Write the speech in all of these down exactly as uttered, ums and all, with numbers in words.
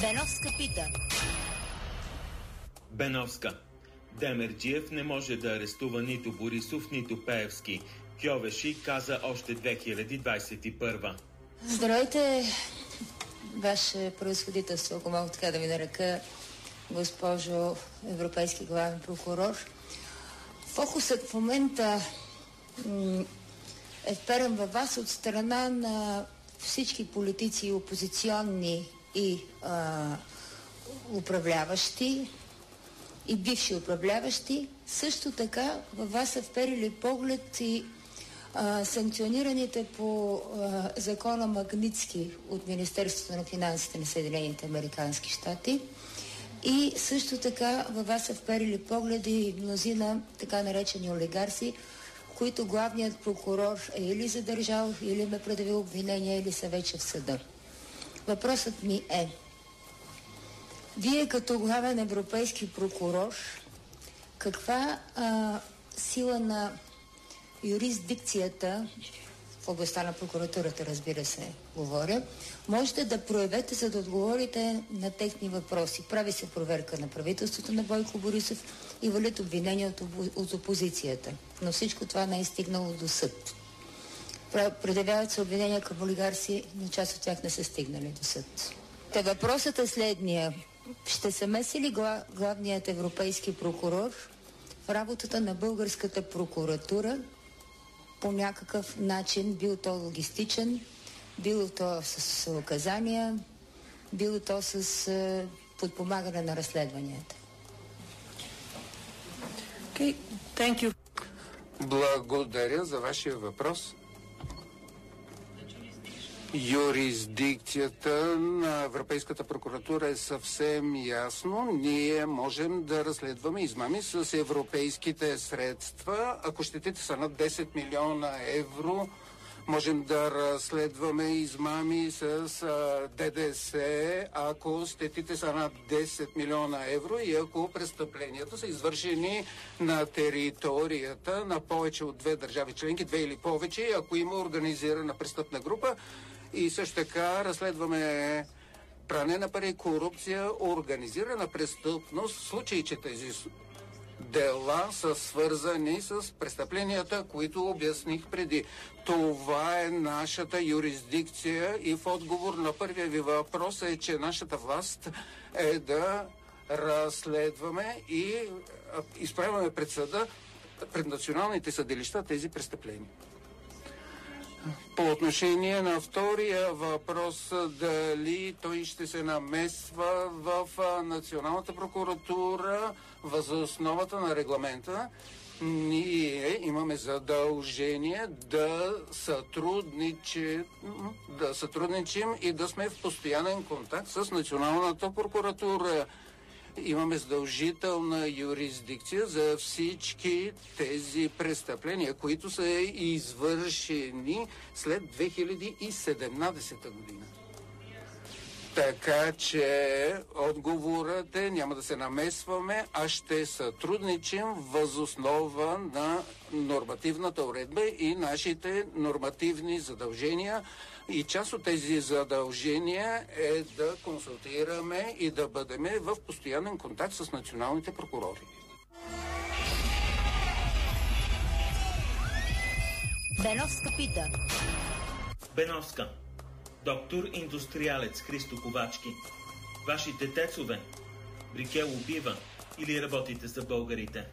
Беновска пита. Беновска. Демерджиев не може да арестува нито Борисов, нито Пеевски. Кьовеши каза още две хиляди двадесет и първа. Здравейте, Ваше превъзходителство, ако мога така да ви нарека, госпожо Европейски главен прокурор. Фокусът в момента м- е вперен във вас от страна на всички политици, опозиционни и а, управляващи и бивши управляващи. Също така във вас са вперили поглед и а, санкционираните по а, закона Магнитски от Министерството на финансите на Съединените американски щати. И също така във вас са вперили погледи мнозина така наречени олигарси, които главният прокурор е или задържал, или ме предявил обвинения, или са вече в съда. Въпросът ми е: вие като главен европейски прокурор, каква а, сила на юрисдикцията в областта на прокуратурата, разбира се, говоря, можете да проявете, за да отговорите на техни въпроси? Прави се проверка на правителството на Бойко Борисов и валят обвинения от, от опозицията. Но всичко това не е стигнало до съд. Предявяват се обвинения към олигарси, но част от тях не са стигнали до съд. Та въпросът е следния. Ще се меси ли гла, главният европейски прокурор в работата на българската прокуратура по някакъв начин, бил то логистичен, бил то с указания, бил то с е, подпомагане на разследванията? Okay, thank you. Благодаря за вашия въпрос. Юрисдикцията на Европейската прокуратура е съвсем ясно. Ние можем да разследваме измами с европейските средства. Ако щетите са над десет милиона евро, можем да разследваме измами с а, ДДС, ако щетите са над десет милиона евро и ако престъпленията са извършени на територията на повече от две държави членки, две или повече, ако има организирана престъпна група. И също така разследваме пране на пари, корупция, организирана престъпност, в случай, че тези дела са свързани с престъпленията, които обясних преди. Това е нашата юрисдикция и в отговор на първия ви въпрос е, че нашата власт е да разследваме и изправяме пред съда, пред националните съдилища тези престъпления. По отношение на втория въпрос, дали той ще се намесва в Националната прокуратура въз основата на регламента, ние имаме задължение да сътрудничим, да сътрудничим и да сме в постоянен контакт с Националната прокуратура. Имаме задължителна юрисдикция за всички тези престъпления, които са извършени след две хиляди и седемнадесета година. Така че отговорът е: няма да се намесваме, а ще сътрудничим въз основа на нормативната уредба и нашите нормативни задължения. И част от тези задължения е да консултираме и да бъдем в постоянен контакт с националните прокурори. Беновска пита. Беновска. Доктор индустриалец Христо Ковачки. Вашите тецове Брикел убива или работите за българите?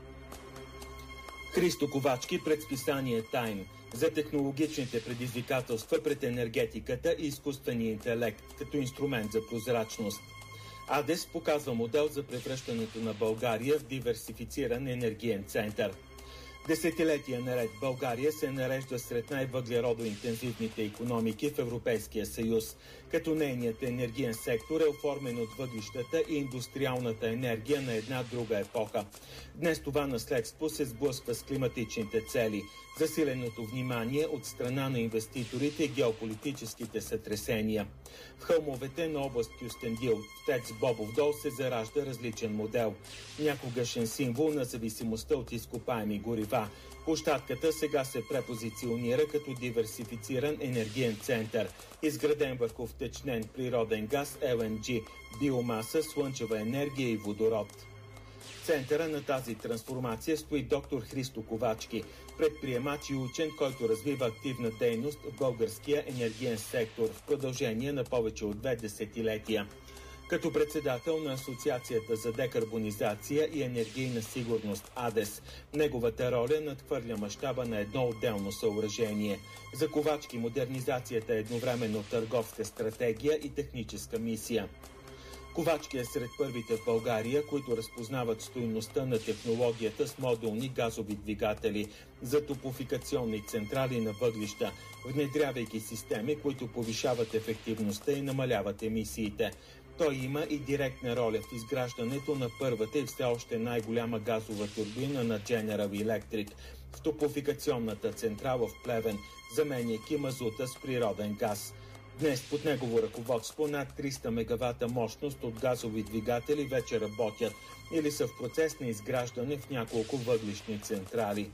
Христо Ковачки пред списание Тайм за технологичните предизвикателства пред енергетиката и изкуствения интелект като инструмент за прозрачност. АДЕС показва модел за превръщането на България в диверсифициран енергиен център. Десетилетия наред България се нарежда сред най-въглеродоинтензивните икономики в Европейския съюз, като нейният енергиен сектор е оформен от въглищата и индустриалната енергия на една друга епоха. Днес това наследство се сблъсква с климатичните цели, засиленото внимание от страна на инвеститорите и геополитическите сътресения. В хълмовете на област Кюстендил, в ТЕЦ Бобов дол, се заражда различен модел. Някогашен символ на зависимостта от изкопаеми горива горива. Площадката сега се препозиционира като диверсифициран енергиен център, изграден върху втечнен природен газ, Ел Ен Джи, биомаса, слънчева енергия и водород. В центъра на тази трансформация стои доктор Христо Ковачки, предприемач и учен, който развива активна дейност в българския енергиен сектор в продължение на повече от две десетилетия. Като председател на Асоциацията за декарбонизация и енергийна сигурност АДЕС, неговата роля надхвърля мащаба на едно отделно съоръжение. За Ковачки модернизацията е едновременно търговска стратегия и техническа мисия. Ковачки е сред първите в България, които разпознават стойността на технологията с модулни газови двигатели за топлофикационни централи на въглища, внедрявайки системи, които повишават ефективността и намаляват емисиите. Той има и директна роля в изграждането на първата и все още най-голяма газова турбина на General Electric в топлофикационната централа в Плевен, заменяйки мазута с природен газ. Днес под негово ръководство над триста мегавата мощност от газови двигатели вече работят или са в процес на изграждане в няколко въглищни централи.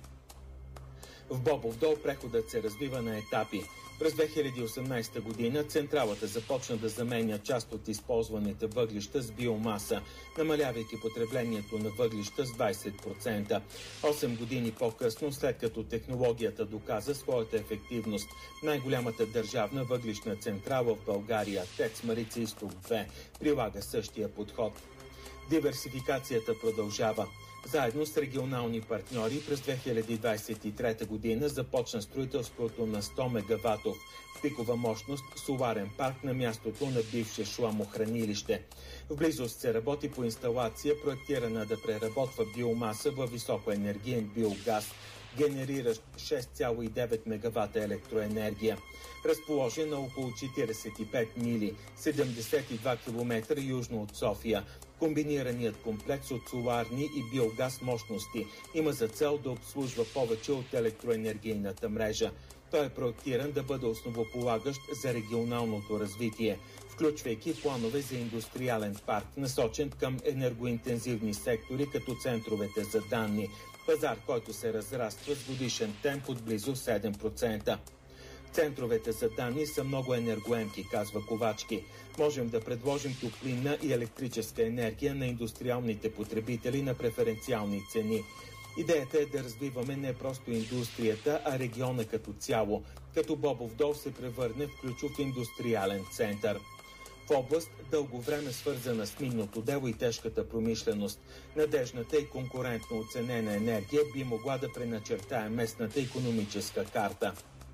В Бобов дол преходът се развива на етапи. През две хиляди и осемнадесета година централата започна да заменя част от използваните въглища с биомаса, намалявайки потреблението на въглища с двадесет процента. Осем години по-късно, след като технологията доказа своята ефективност, най-голямата държавна въглищна централа в България, ТЕЦ Марица Изток две, прилага същия подход. Диверсификацията продължава. Заедно с регионални партньори през две хиляди двадесет и трета година започна строителството на сто мегаватов пикова мощност соларен парк на мястото на бивше шламохранилище. В близост се работи по инсталация, проектирана да преработва биомаса във високоенергиен биогаз, генериращ шест цяло и девет мегавата електроенергия. Разположен на около четиридесет и пет мили, седемдесет и два километра южно от София, комбинираният комплекс от соларни и биогаз мощности има за цел да обслужва повече от електроенергийната мрежа. Той е проектиран да бъде основополагащ за регионалното развитие, включвайки планове за индустриален парк, насочен към енергоинтензивни сектори, като центровете за данни, пазар, който се разраства с годишен темп от близо седем процента. Центровете за данни са много енергоемки, казва Ковачки. Можем да предложим топлинна и електрическа енергия на индустриалните потребители на преференциални цени. Идеята е да развиваме не просто индустрията, а региона като цяло, като Бобов дол се превърне в ключов индустриален център. В област, дълго време свързана с минното дело и тежката промишленост, надежната и конкурентно оценена енергия би могла да преначертае местната икономическа карта.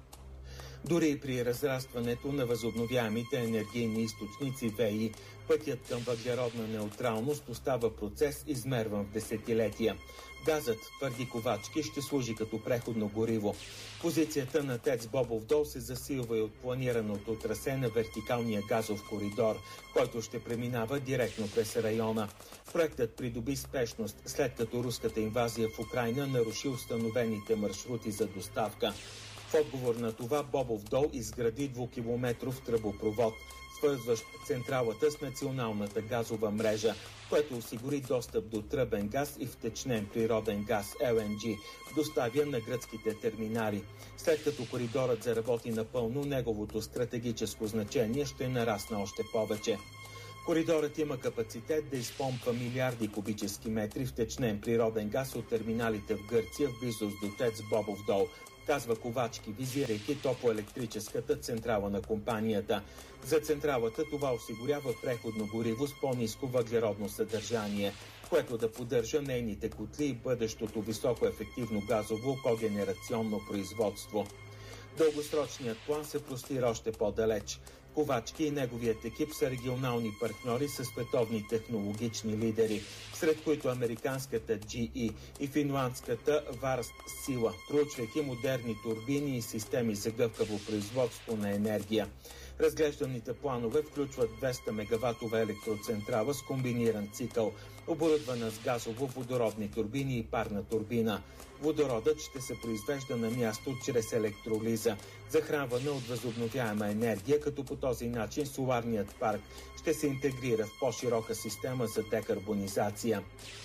Дори и при разрастването на възобновяемите енергийни източници ВЕИ, пътят към въглеродна неутралност остава процес, измерван в десетилетия. Газът, твърди Ковачки, ще служи като преходно гориво. Позицията на ТЕЦ Бобов дол се засилва и от планираното трасе на вертикалния газов коридор, който ще преминава директно през района. Проектът придоби спешност, след като руската инвазия в Украйна наруши установените маршрути за доставка. В отговор на това Бобов дол изгради двукилометров тръбопровод, свързващ централата с националната газова мрежа, което осигури достъп до тръбен газ и втечнен природен газ Ел Ен Джи, доставя на гръцките терминали. След като коридорът заработи напълно, неговото стратегическо значение ще нарасне още повече. Коридорът има капацитет да изпомпва милиарди кубически метри втечнен природен газ от терминалите в Гърция в близост до ТЕЦ Бобов дол, казва Ковачки, визирайки топлоелектрическата централа на компанията. За централата това осигурява преходно гориво с по-ниско въглеродно съдържание, което да поддържа нейните котли и бъдещото високоефективно газово когенерационно производство. Дългосрочният план се простира още по-далеч. Ковачки и неговият екип са регионални партньори с световни технологични лидери, сред които американската Джи И и финландската Варст Сила, проучвайки модерни турбини и системи за гъвкаво производство на енергия. Разглежданите планове включват двеста мегаватова електроцентрала с комбиниран цикъл, оборудвана с газово-водородни турбини и парна турбина. Водородът ще се произвежда на място чрез електролиза, захранвана от възобновяема енергия, като по този начин соларният парк ще се интегрира в по-широка система за декарбонизация.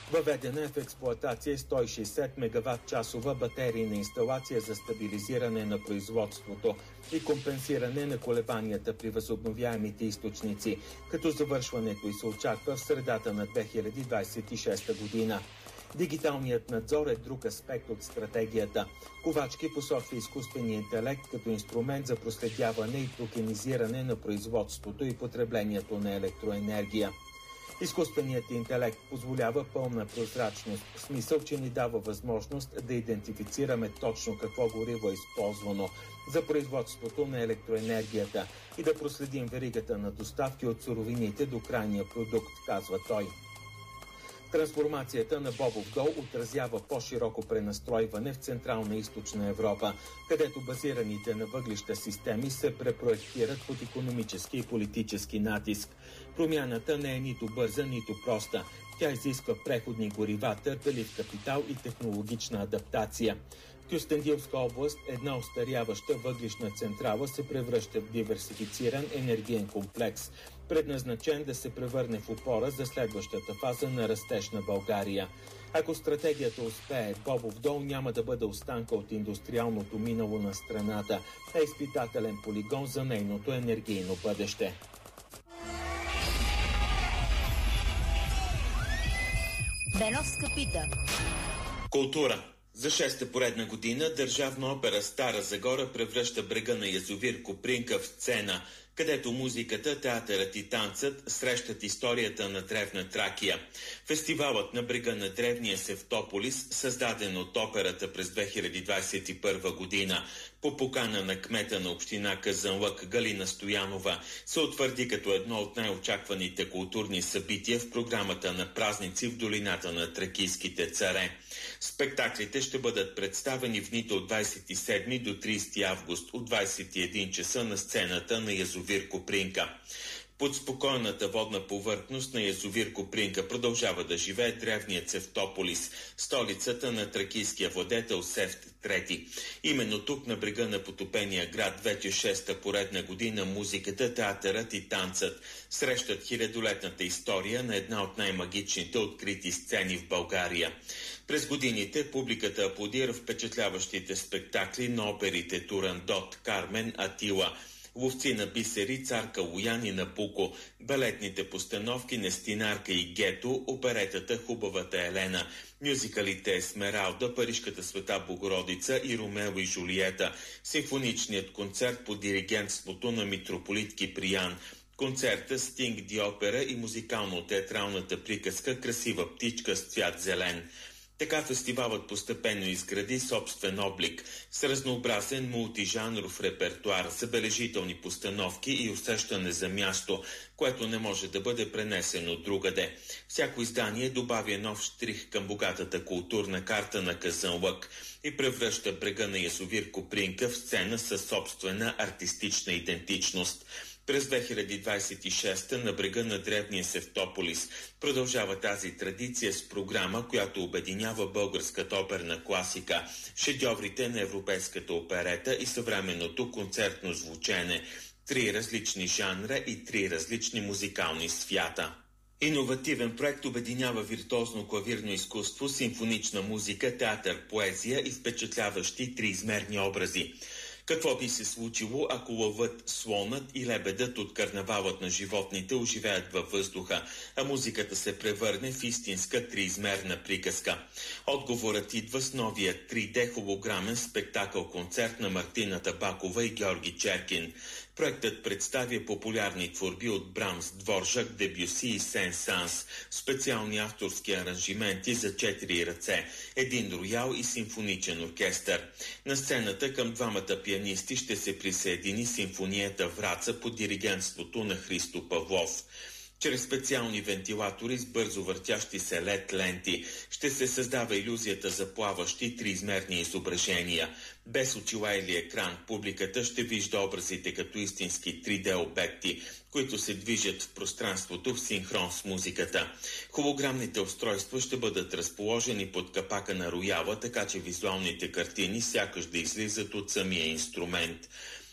Въведена е в експлоатация сто и шейсет мегават часова батерийна инсталация за стабилизиране на производството и компенсиране на колебанията при възобновяемите източници, като завършването й се очаква в средата на две хиляди двадесет и шеста година. Дигиталният надзор е друг аспект от стратегията. Ковачки посочва изкуствения интелект като инструмент за проследяване и токенизиране на производството и потреблението на електроенергия. Изкуственият интелект позволява пълна прозрачност, в смисъл, че ни дава възможност да идентифицираме точно какво гориво е използвано за производството на електроенергията и да проследим веригата на доставки от суровините до крайния продукт, казва той. Трансформацията на Бобов дол отразява по-широко пренастройване в Централна и Източна Европа, където базираните на въглища системи се препроектират под икономически и политически натиск. Промяната не е нито бърза, нито проста. Тя изисква преходни горива, търпелив капитал и технологична адаптация. В Кюстендилска област една остаряваща въглищна централа се превръща в диверсифициран енергиен комплекс, предназначен да се превърне в опора за следващата фаза на растеж на България. Ако стратегията успее, Бобов дол няма да бъде останка от индустриалното минало на страната, а изпитателен полигон за нейното енергийно бъдеще. Беновска пита. Култура. За шеста поредна година Държавна опера Стара Загора превръща брега на язовир Копринка в сцена, където музиката, театърът и танцът срещат историята на древна Тракия. Фестивалът на брега на древния Севтополис, създаден от операта през две хиляди двадесет и първа година, по покана на кмета на община Казанлък Галина Стоянова, се утвърди като едно от най-очакваните културни събития в програмата на празници в долината на тракийските царе. Спектаклите ще бъдат представени в дните от двадесет и седми до тридесети август от двадесет и един часа на сцената на язовир Копринка. Под спокойната водна повърхност на язовир Копринка продължава да живее древният Севтополис, столицата на тракийския владетел Севт трети. Именно тук, на брега на потопения град, вече шеста поредна година музиката, театърът и танцът срещат хилядолетната история на една от най-магичните открити сцени в България. През годините публиката аплодира впечатляващите спектакли на оперите Турандот, Кармен, Атила, Ловци на бисери, Царка Лоян и Набуко, балетните постановки Нестинарка и Гето, оперетата Хубавата Елена, мюзикалите Есмералда, Парижката света Богородица и Ромео и Жулиета, симфоничният концерт под диригентството на митрополит Киприян, концерта Стинг ди опера и музикално-театралната приказка Красива птичка с цвят зелен. Така фестивалът постепенно изгради собствен облик с разнообразен мултижанров репертуар, забележителни постановки и усещане за място, което не може да бъде пренесено другаде. Всяко издание добавя нов штрих към богатата културна карта на Казанлък и превръща брега на язовир Копринка в сцена със собствена артистична идентичност. През две хиляди двадесет и шеста на брега на древния Севтополис продължава тази традиция с програма, която обединява българската оперна класика, шедьоврите на европейската оперета и съвременното концертно звучене, три различни жанра и три различни музикални свята. Иновативен проект обединява виртуозно клавирно изкуство, симфонична музика, театър, поезия и впечатляващи триизмерни образи. Какво би се случило, ако лъвът, слонът и лебедът от карнавалът на животните оживеят във въздуха, а музиката се превърне в истинска триизмерна приказка? Отговорът идва с новия три Д холограмен спектакъл-концерт на Мартина Табакова и Георги Черкин. Проектът представя популярни творби от Брамс, Дворжак, Дебюси и Сен-Санс, специални авторски аранжименти за четири ръце, един роял и симфоничен оркестър. На сцената към двамата пианисти ще се присъедини симфонията Враца под диригентството на Христо Павлов. Чрез специални вентилатори с бързо въртящи се лед ленти ще се създава илюзията за плаващи триизмерни изображения. Без очила или екран публиката ще вижда образите като истински три Д обекти, които се движат в пространството в синхрон с музиката. Холограмните устройства ще бъдат разположени под капака на рояла, така че визуалните картини сякаш да излизат от самия инструмент.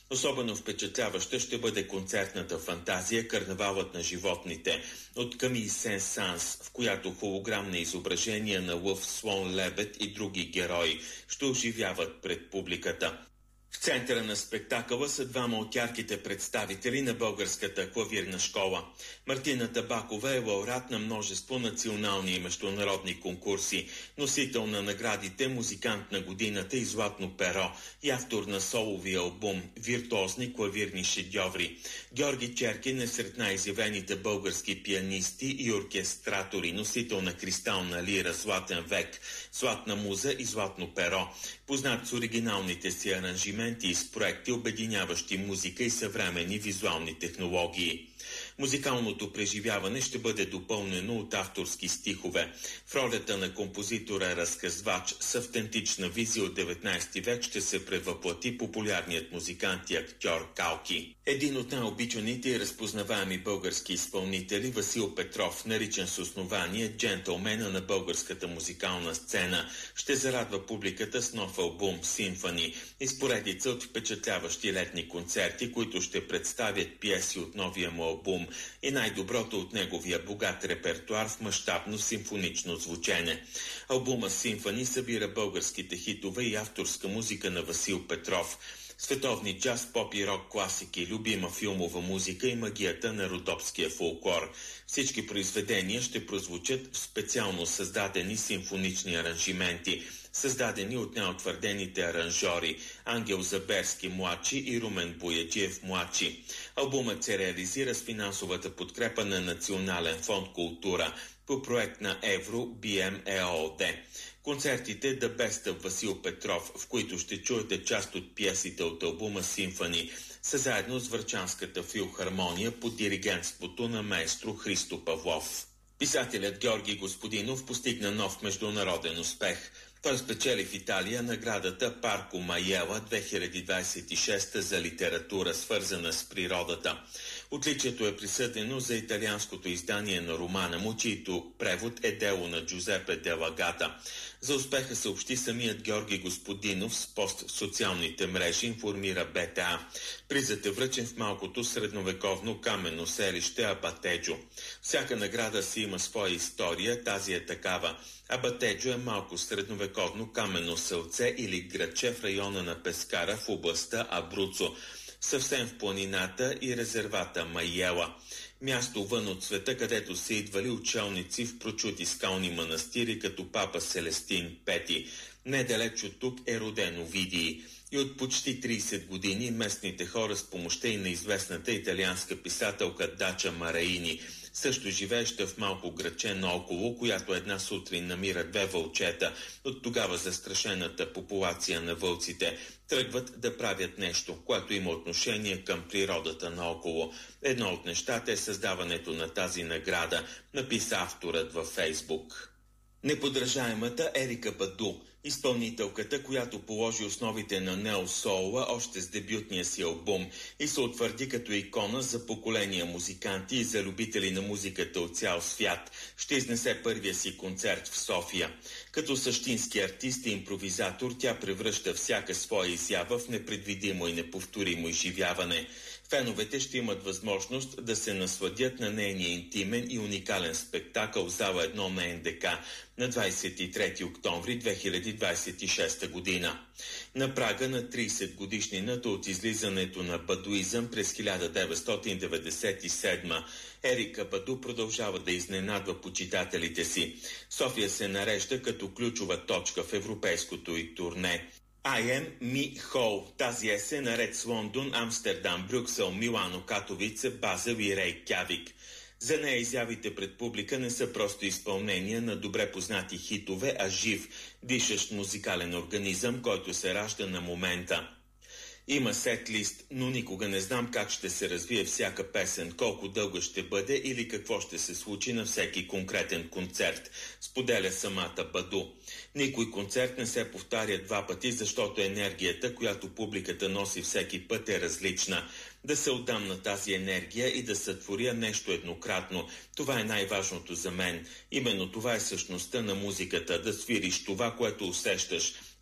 Особено впечатляваща ще бъде концертната фантазия «Карнавалът на животните» от Камий Сен-Санс, в която холограмни изображения на лъв, слон, лебед и други герои ще оживяват пред публиката. В центъра на спектакъла са двама от ярките представители на българската клавирна школа. Мартина Табакова е лауреат на множество национални и международни конкурси, носител на наградите «Музикант на годината» и «Златно перо» и автор на солови албум «Виртуозни клавирни шедьоври». Георги Черкин е сред най-изявените български пианисти и оркестратори, носител на кристална лира «Златен век», «Златна муза» и «Златно перо». Познат с оригиналните си аранжименти и с проекти, обединяващи музика и съвременни визуални технологии. Музикалното преживяване ще бъде допълнено от авторски стихове. В ролята на композитора-разказвач с автентична визия от деветнайсети век ще се превъплати популярният музикант и актьор Калки. Един от най-обичаните и разпознаваеми български изпълнители, Васил Петров, наричан с основание джентълмена на българската музикална сцена, ще зарадва публиката с нов албум «Симфони» и с поредица от впечатляващи летни концерти, които ще представят пиеси от новия му албум и най-доброто от неговия богат репертуар в мащабно симфонично звучене. Албума «Симфони» събира българските хитове и авторска музика на Васил Петров, световни джаз, поп и рок класики, любима филмова музика и магията на родопския фолклор. Всички произведения ще прозвучат в специално създадени симфонични аранжименти, създадени от неутвърдените аранжори Ангел Заберски младши и Румен Бояджиев младши. Албумът се реализира с финансовата подкрепа на Национален фонд култура по проект на Евро Би Ем ЕООД. Концертите The Best of Васил Петров, в които ще чуете част от пиесите от албума «Симфони», са заедно с Врачанската филхармония под диригентството на маестро Христо Павлов. Писателят Георги Господинов постигна нов международен успех. Той спечели в Италия наградата Парко Майела две хиляди двадесет и шеста за литература, свързана с природата. Отличието е присъдено за италианското издание на романа му, чийто превод е дело на Джузепе де Лагата. За успеха съобщи самият Георги Господинов с пост в социалните мрежи, информира Б Т А. Призът е връчен в малкото средновековно каменно селище Абатеджо. Всяка награда си има своя история, тази е такава. Абатеджо е малко средновековно каменно селце или градче в района на Пескара в областта Абруцо, съвсем в планината и резервата Майела. Място вън от света, където са идвали учелници в прочути скални манастири, като папа Селестин Пети. Недалеч от тук е роден Овидий. И от почти тридесет години местните хора с помощта и на известната италианска писателка Дача Мараини, също живееща в малко градче наоколо, която една сутрин намира две вълчета от тогава застрашената популация на вълците, тръгват да правят нещо, което има отношение към природата наоколо. Едно от нещата е създаването на тази награда, написа авторът във Фейсбук. Неподражаемата Ерика Баду, изпълнителката, която положи основите на неосоула още с дебютния си албум и се утвърди като икона за поколения музиканти и за любители на музиката от цял свят, ще изнесе първия си концерт в София. Като същински артист и импровизатор, тя превръща всяка своя изява в непредвидимо и неповторимо изживяване. Феновете ще имат възможност да се насладят на нейния интимен и уникален спектакъл в зала едно на Ен Де Ка на двадесет и трети октомври две хиляди двадесет и шеста година. На прага на тридесет годишнината от излизането на бадуизъм през хиляда деветстотин деветдесет и седма, Ерика Баду продължава да изненадва почитателите си. София се нарежда като ключова точка в европейското й турне. I am Me Whole. Тази есен наред с Лондон, Амстердам, Брюксел, Милано, Катовице, Базел и Рейкявик. За нея изявите пред публика не са просто изпълнения на добре познати хитове, а жив, дишащ музикален организъм, който се ражда на момента. Има сет-лист, но никога не знам как ще се развие всяка песен, колко дълга ще бъде или какво ще се случи на всеки конкретен концерт, споделя самата Баду. Никой концерт не се повтаря два пъти, защото енергията, която публиката носи всеки път, е различна. Да се отдам на тази енергия и да сътворя нещо еднократно. Това е най-важното за мен. Именно това е същността на музиката, да свириш това, което усещаш.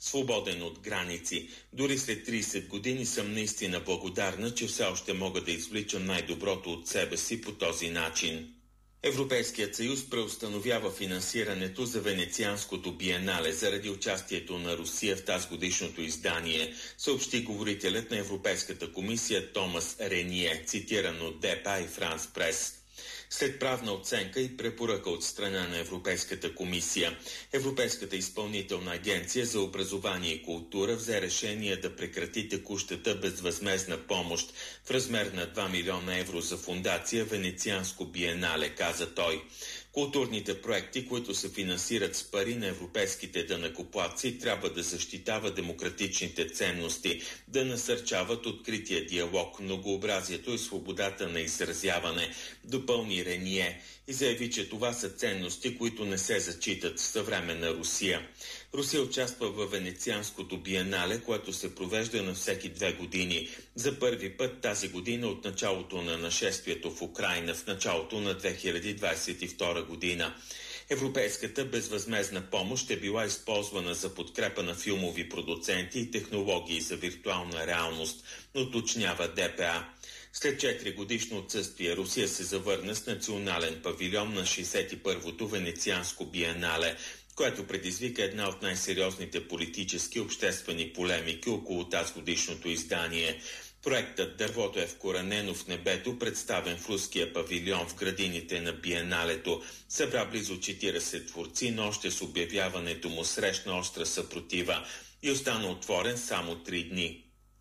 свободен от граници. Дори след трийсет години съм наистина благодарна, че все още мога да извличам най-доброто от себе си по този начин. Европейският съюз преустановява финансирането за Венецианското биенале заради участието на Русия в тазгодишното издание, съобщи говорителят на Европейската комисия Томас Рение, цитиран от Д П А и Франс Прес. След правна оценка и препоръка от страна на Европейската комисия, Европейската изпълнителна агенция за образование и култура взе решение да прекрати текущата безвъзмездна помощ в размер на два милиона евро за фондация Венецианско биенале, каза той. Културните проекти, които се финансират с пари на европейските данъкоплатци, трябва да защитават демократичните ценности, да насърчават открития диалог, многообразието и свободата на изразяване, допълни Рение и заяви, че това са ценности, които не се зачитат в съвременна Русия. Русия участва в Венецианското биенале, което се провежда на всеки две години. За първи път тази година от началото на нашествието в Украйна, в началото на две хиляди двадесет и втора година. Европейската безвъзмездна помощ е била използвана за подкрепа на филмови продуценти и технологии за виртуална реалност, уточнява Д П А. След четири годишно отсъствие Русия се завърна с национален павилион на шейсет и първото Венецианско биенале, което предизвика една от най-сериозните политически и обществени полемики около тазгодишното издание. Проектът "Дървото е вкоренено в небето", представен в руския павилион в градините на биеналето, събра близо четирийсет творци, но още с обявяването му срещна остра съпротива и остана отворен само три дни.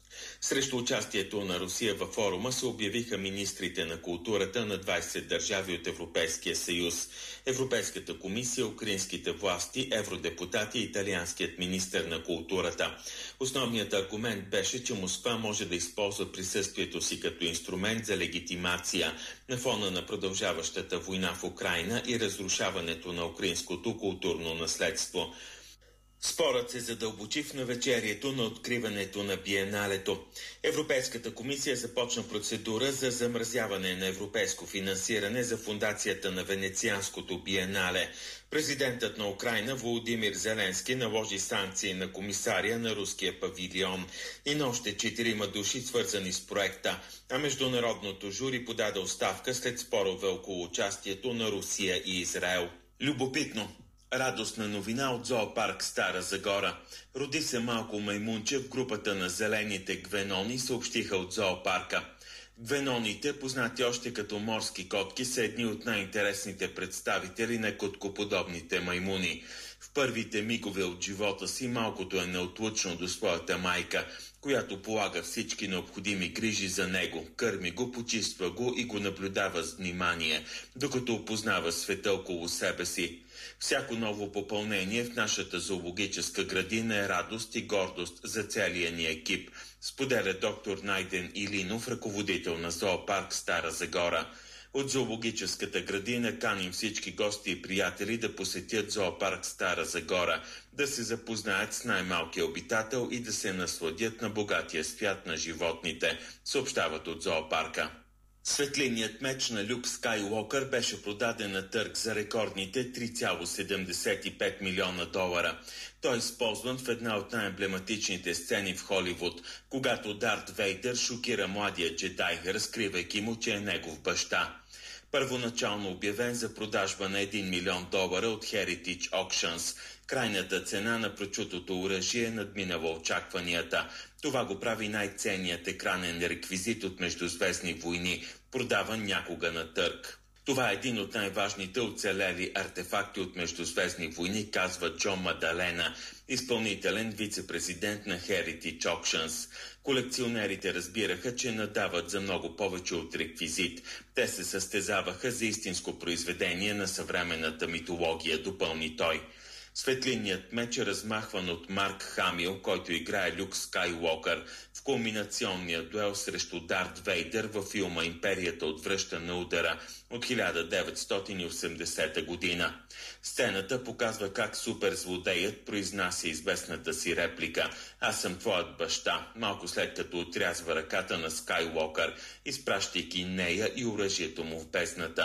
Срещу участието на Русия във форума се обявиха министрите на културата на двадесет държави от Европейския съюз, Европейската комисия, украинските власти, евродепутати и италианският министър на културата. Основният аргумент беше, че Москва може да използва присъствието си като инструмент за легитимация на фона на продължаващата война в Украйна и разрушаването на украинското културно наследство. Спорът се задълбочи в навечерието на откриването на биеналето. Европейската комисия започна процедура за замразяване на европейско финансиране за фондацията на Венецианското биенале. Президентът на Украйна Володимир Зеленски наложи санкции на комисария на руския павилион и на още четирима души, свързани с проекта, а международното жури подаде оставка след спорове около участието на Русия и Израел. Любопитно! Радостна новина от зоопарк Стара Загора. Роди се малко маймунче в групата на зелените гвенони, съобщиха от зоопарка. Гвеноните, познати още като морски котки, са едни от най-интересните представители на коткоподобните маймуни. В първите мигове от живота си малкото е неотлучно до своята майка, която полага всички необходими грижи за него, кърми го, почиства го и го наблюдава с внимание, докато опознава света около себе си. Всяко ново попълнение в нашата зоологическа градина е радост и гордост за целия ни екип, споделя доктор Найден Илинов, ръководител на зоопарк Стара Загора. От зоологическата градина каним всички гости и приятели да посетят зоопарк Стара Загора, да се запознаят с най-малкия обитател и да се насладят на богатия свят на животните, съобщават от зоопарка. Светлинният меч на Люк Скайуокър беше продаден на търг за рекордните три цяло седемдесет и пет милиона долара. Той е използван в една от най-емблематичните сцени в Холивуд, когато Дарт Вейдър шокира младия джедай, разкривайки му, че е негов баща. Първоначално обявен за продажба на един милион долара от Heritage Auctions, крайната цена на прочутото оръжие надминала очакванията. Това го прави най-ценният екранен реквизит от Междузвездни войни, продаван някога на търг. Това е един от най-важните оцелели артефакти от Междузвездни войни, казва Джон Мадалена, изпълнителен вице-президент на Heritage Auctions. Колекционерите разбираха, че надават за много повече от реквизит. Те се състезаваха за истинско произведение на съвременната митология, допълни той. Светлинният меч е размахван от Марк Хамил, който играе Люк Скайуокър в кулминационния дуел срещу Дарт Вейдър във филма "Империята отвръща на удара" от хиляда деветстотин и осемдесета година. Сцената показва как суперзлодеят произнася известната си реплика "Аз съм твоят баща", малко след като отрязва ръката на Скайуокър, изпращайки нея и оръжието му в бездната.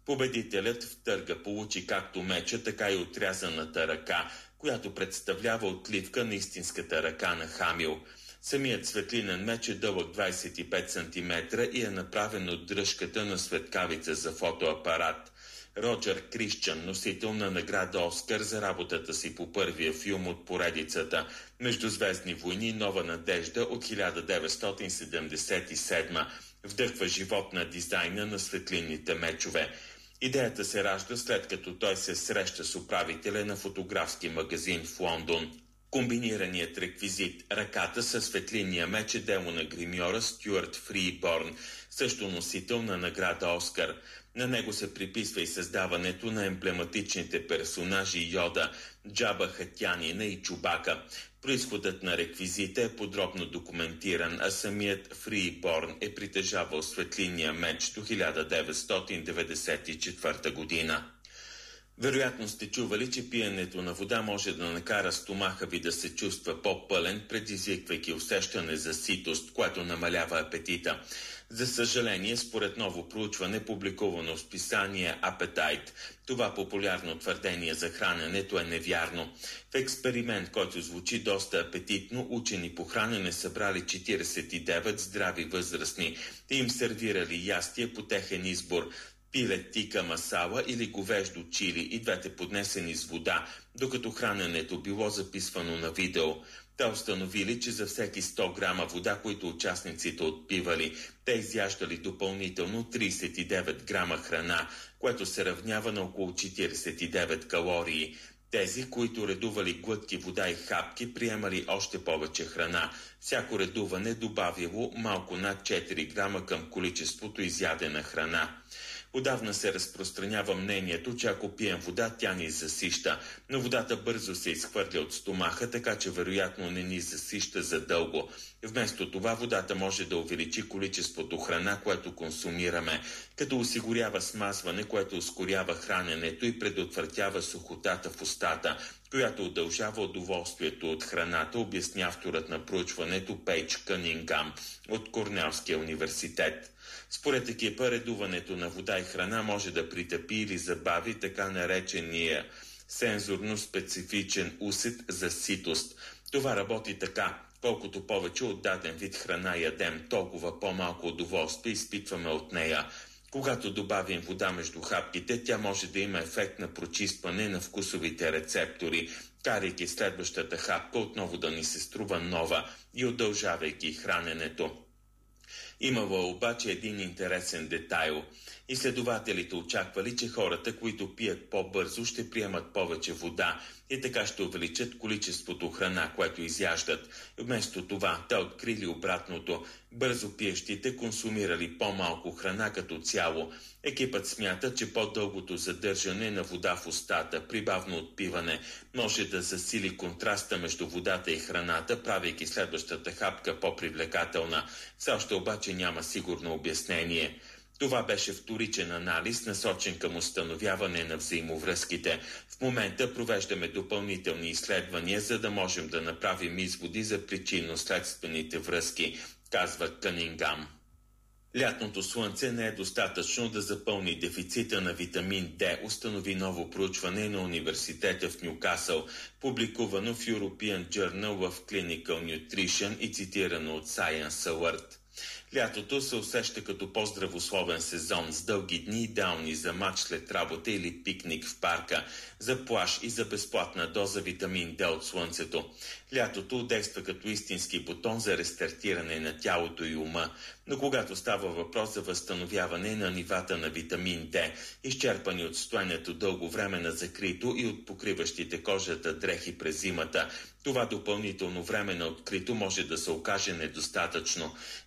Победителят в търга получи както меча, така и отрязаната ръка, която представлява отливка на истинската ръка на Хамил. Самият светлинен меч е дълъг двадесет и пет сантиметра и е направен от дръжката на светкавица за фотоапарат. Роджер Кришчън, носител на награда Оскар за работата си по първия филм от поредицата Междузвездни войни, нова надежда от хиляда деветстотин седемдесет и седма, вдъхва живот на дизайна на светлинните мечове. Идеята се ражда след като той се среща с управителя на фотографски магазин в Лондон. Комбинираният реквизит, ръката със светлинния меч, е дело на гримьора Стюарт Фриборн, също носител на награда Оскар. На него се приписва и създаването на емблематичните персонажи Йода, Джаба Хатянина и Чубака. Произходът на реквизита е подробно документиран, а самият Фриборн е притежавал светлинния меч до хиляда деветстотин деветдесет и четвърта година. Вероятно сте чували, че пиенето на вода може да накара стомаха ви да се чувства по-пълен, предизвиквайки усещане за ситост, което намалява апетита. За съжаление, според ново проучване, публикувано в списание Appetite, това популярно твърдение за храненето е невярно. В експеримент, който звучи доста апетитно, учени по хранене събрали четиридесет и девет здрави възрастни и им сервирали ястие по техен избор – пиле тика масала или говеждо чили, и двете поднесени с вода, докато храненето било записвано на видео. Те установили, че за всеки сто грама вода, които участниците отпивали, те изяждали допълнително тридесет и девет грама храна, което се равнява на около четиридесет и девет калории. Тези, които редували глътки вода и хапки, приемали още повече храна. Всяко редуване добавило малко над четири грама към количеството изядена храна. Отдавна се разпространява мнението, че ако пием вода, тя ни засища, но водата бързо се изхвърля от стомаха, така че вероятно не ни засища задълго. Вместо това водата може да увеличи количеството храна, което консумираме, като осигурява смазване, което ускорява храненето и предотвратява сухотата в устата, която удължава удоволствието от храната, обясня авторът на проучването Пейдж Кънингам от Корнелския университет. Според екипа, редуването на вода и храна може да притъпи или забави така наречения сензорно-специфичен усет за ситост. Това работи така: колкото повече от даден вид храна ядем, толкова по-малко удоволствие изпитваме от нея. Когато добавим вода между хапките, тя може да има ефект на прочистване на вкусовите рецептори, карайки следващата хапка отново да ни се струва нова и удължавайки храненето. Имало обаче един интересен детайл. Изследователите очаквали, че хората, които пият по-бързо, ще приемат повече вода и така ще увеличат количеството храна, което изяждат. Вместо това, те открили обратното. Бързо пиещите консумирали по-малко храна като цяло. Екипът смята, че по-дългото задържане на вода в устата при бавно отпиване може да засили контраста между водата и храната, правейки следващата хапка по-привлекателна. Все още обаче няма сигурно обяснение. Това беше вторичен анализ, насочен към установяване на взаимовръзките. В момента провеждаме допълнителни изследвания, за да можем да направим изводи за причинно-следствените връзки, казва Кънингам. Лятното слънце не е достатъчно да запълни дефицита на витамин Д, установи ново проучване на университета в Нюкасъл, публикувано в European Journal of Clinical Nutrition и цитирано от Science Alert. Лятото се усеща като по-здравословен сезон с дълги дни, идеални за мач след работа или пикник в парка, за плаж и за безплатна доза витамин Д от слънцето. Лятото действа като истински бутон за рестартиране на тялото и ума, но когато става въпрос за възстановяване на нивата на витамин Д, изчерпани от стоянето дълго време на закрито и от покриващите кожата дрехи през зимата, това допълнително време на открито може да се окаже недостатъчно.